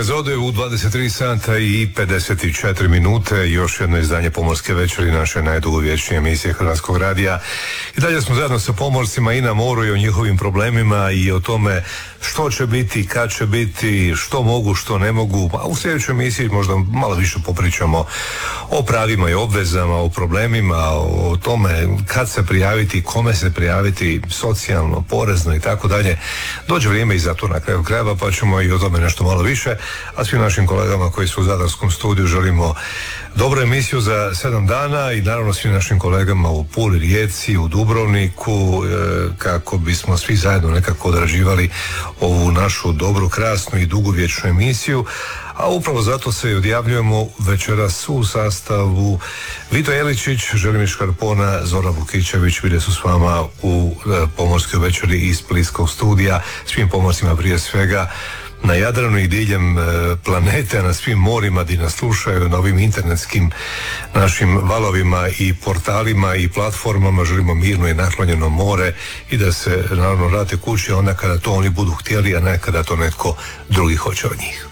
epizode u 23 sata i 54 minute, još jedno izdanje Pomorske večeri, naše najdugovječnije emisije Hrvatskog radija. I dalje smo zajedno sa pomorcima i na moru i o njihovim problemima i o tome što će biti, kad će biti, što mogu, što ne mogu. A u sljedećoj emisiji možda malo više popričamo o pravima i obvezama, o problemima, o tome kad se prijaviti, kome se prijaviti, socijalno, porezno i tako dalje. Dođe vrijeme i za to na kraju krajeva, pa ćemo i o tome nešto malo više. A svim našim kolegama koji su u Zadarskom studiju želimo dobru emisiju za 7 dana i naravno svim našim kolegama u Puli, Rijeci, u Dubrovniku, kako bismo svi zajedno nekako odrađivali ovu našu dobru, krasnu i dugovječnu emisiju. A upravo zato se odjavljujemo večeras u sastavu Vito Jeličić, Želimir Škarpona, Zoran Vukičević. Bili su s vama u Pomorskoj večeri iz Splitskog studija. Svim pomorcima prije svega na Jadranu i diljem planete, na svim morima gdje nas slušaju, na ovim internetskim našim valovima i portalima i platformama. Želimo mirno i naklonjeno more i da se naravno vrate kući onda kada to oni budu htjeli, a ne kada to netko drugi hoće od njih.